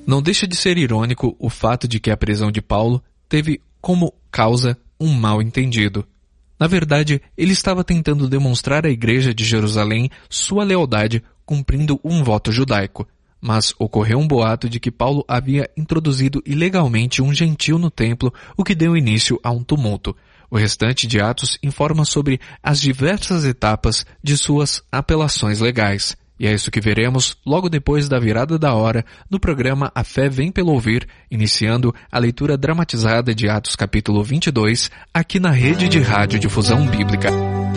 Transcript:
Não deixa de ser irônico o fato de que a prisão de Paulo teve como causa um mal-entendido. Na verdade, ele estava tentando demonstrar à Igreja de Jerusalém sua lealdade cumprindo um voto judaico, mas ocorreu um boato de que Paulo havia introduzido ilegalmente um gentil no templo, o que deu início a um tumulto. O restante de Atos informa sobre as diversas etapas de suas apelações legais. E é isso que veremos logo depois da virada da hora no programa A Fé Vem Pelo Ouvir, iniciando a leitura dramatizada de Atos capítulo 22, aqui na Rede de Rádio Difusão Bíblica.